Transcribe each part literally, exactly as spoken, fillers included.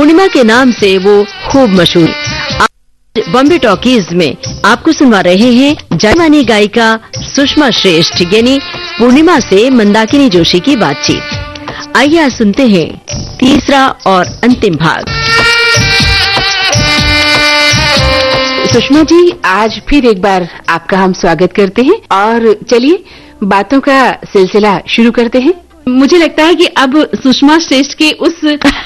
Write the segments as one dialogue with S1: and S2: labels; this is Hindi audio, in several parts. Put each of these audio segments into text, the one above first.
S1: पूर्णिमा के नाम से वो खूब मशहूर। आज बॉम्बे टॉकीज में आपको सुनवा रहे हैं जानी मानी गायिका सुषमा श्रेष्ठ यानी पूर्णिमा से मंदाकिनी जोशी की बातचीत। आइए आज सुनते हैं तीसरा और अंतिम भाग।
S2: सुषमा जी, आज फिर एक बार आपका हम स्वागत करते हैं और चलिए बातों का सिलसिला शुरू करते हैं। मुझे लगता है कि अब सुषमा श्रेष्ठ के उस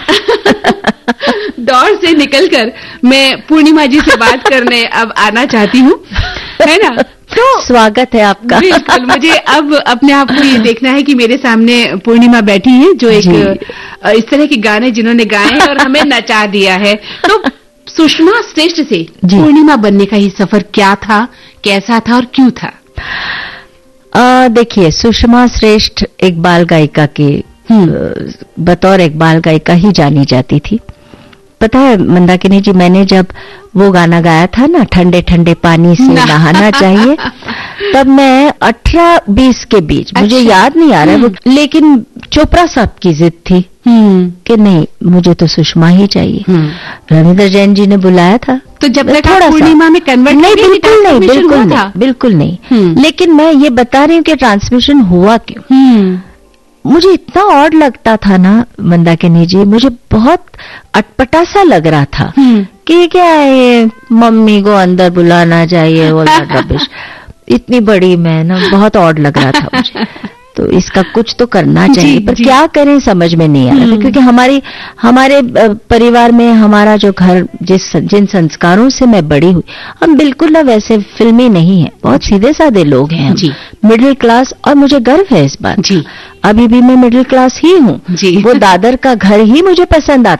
S2: दौर से निकलकर मैं पूर्णिमा जी से बात करने अब आना चाहती हूँ, है ना?
S1: तो स्वागत है आपका।
S2: बिल्कुल, मुझे अब अपने आप को ये देखना है कि मेरे सामने पूर्णिमा बैठी है जो एक इस तरह के गाने जिन्होंने गाए हैं और हमें नचा दिया है। तो सुषमा श्रेष्ठ से पूर्णिमा बनने का ये सफर क्या था, कैसा था और क्यों था?
S1: देखिए, सुषमा श्रेष्ठ एक बाल गायिका के बतौर एक बाल गायिका ही जानी जाती थी। पता है मंदाकिनी जी, मैंने जब वो गाना गाया था ना, ठंडे ठंडे पानी से नहाना चाहिए, तब मैं अठारह बीस के बीच, मुझे अच्छा, याद नहीं आ रहा है वो, लेकिन चोपड़ा साहब की जिद थी कि नहीं, मुझे तो सुषमा ही चाहिए। रविंद्र जैन जी ने बुलाया था,
S2: तो जब तक थोड़ा पूर्णिमा में कन्वर्ट
S1: नहीं, बिल्कुल नहीं, बिल्कुल नहीं, बिल्कुल नहीं। लेकिन मैं ये बता रही हूँ कि ट्रांसमिशन हुआ क्यों। मुझे इतना ऑड लगता था ना मंदाकिनी जी, मुझे बहुत अटपटा सा लग रहा था कि क्या है, मम्मी को अंदर बुलाना चाहिए, वो रबिश। इतनी बड़ी मैं ना, बहुत ऑड लग रहा था मुझे। तो इसका कुछ तो करना चाहिए, पर क्या करें समझ में नहीं आ रहा था, क्योंकि हमारी हमारे परिवार में हमारा जो घर, जिस जिन संस्कारों से मैं बड़ी हुई, हम बिल्कुल ना वैसे फिल्मी नहीं है, बहुत सीधे साधे लोग हैं, मिडिल क्लास। और मुझे गर्व है इस बात, अभी भी मैं मिडिल क्लास ही हूँ। वो दादर का घर ही मुझे पसंद आता